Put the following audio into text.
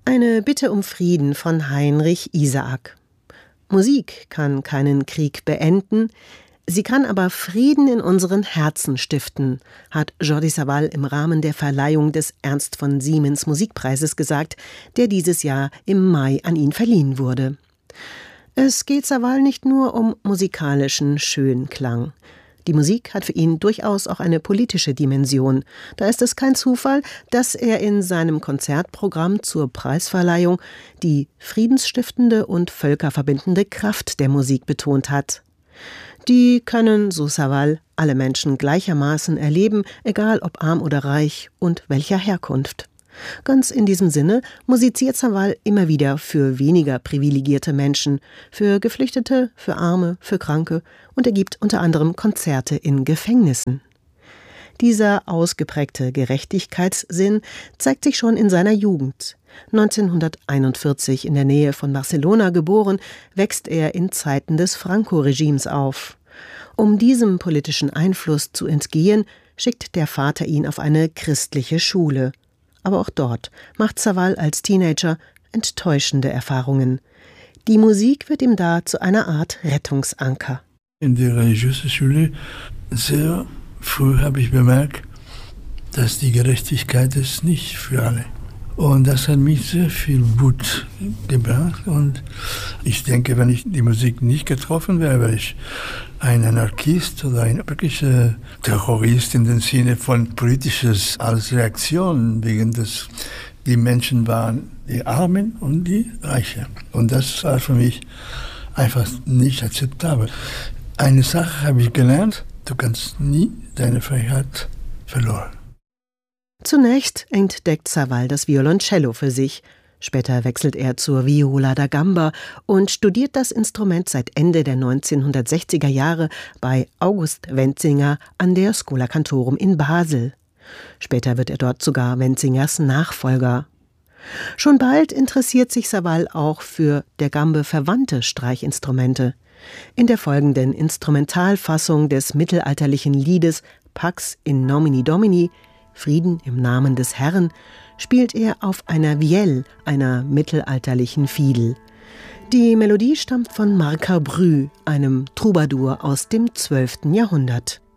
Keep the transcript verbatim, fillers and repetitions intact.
Eine Bitte um Frieden von Heinrich Isaac. Musik kann keinen Krieg beenden, sie kann aber Frieden in unseren Herzen stiften, hat Jordi Savall im Rahmen der Verleihung des Ernst von Siemens Musikpreises gesagt, der dieses Jahr im Mai an ihn verliehen wurde. Es geht Savall nicht nur um musikalischen Schönklang. Die Musik hat für ihn durchaus auch eine politische Dimension. Da ist es kein Zufall, dass er in seinem Konzertprogramm zur Preisverleihung die friedensstiftende und völkerverbindende Kraft der Musik betont hat. Die können, so Savall, alle Menschen gleichermaßen erleben, egal ob arm oder reich und welcher Herkunft. Ganz in diesem Sinne musiziert Savall immer wieder für weniger privilegierte Menschen, für Geflüchtete, für Arme, für Kranke und er gibt unter anderem Konzerte in Gefängnissen. Dieser ausgeprägte Gerechtigkeitssinn zeigt sich schon in seiner Jugend. neunzehnhunderteinundvierzig in der Nähe von Barcelona geboren, wächst er in Zeiten des Franco-Regimes auf. Um diesem politischen Einfluss zu entgehen, schickt der Vater ihn auf eine christliche Schule. Aber auch dort macht Savall als Teenager enttäuschende Erfahrungen. Die Musik wird ihm da zu einer Art Rettungsanker. In der religiösen Schule sehr früh habe ich bemerkt, dass die Gerechtigkeit ist nicht für alle. Und das hat mich sehr viel Mut gebracht. Und ich denke, wenn ich die Musik nicht getroffen wäre, wäre ich ein Anarchist oder ein wirklicher Terrorist in dem Sinne von politisches als Reaktion, wegen des die Menschen waren die Armen und die Reichen. Und das war für mich einfach nicht akzeptabel. Eine Sache habe ich gelernt, du kannst nie deine Freiheit verloren. Zunächst entdeckt Savall das Violoncello für sich. Später wechselt er zur Viola da Gamba und studiert das Instrument seit Ende der neunzehnhundertsechziger Jahre bei August Wentzinger an der Schola Cantorum in Basel. Später wird er dort sogar Wentzingers Nachfolger. Schon bald interessiert sich Savall auch für der Gambe verwandte Streichinstrumente. In der folgenden Instrumentalfassung des mittelalterlichen Liedes Pax in nomine Domini, Frieden im Namen des Herrn, spielt er auf einer Vielle, einer mittelalterlichen Fiedel. Die Melodie stammt von Marcarbry, einem Troubadour aus dem zwölften Jahrhundert.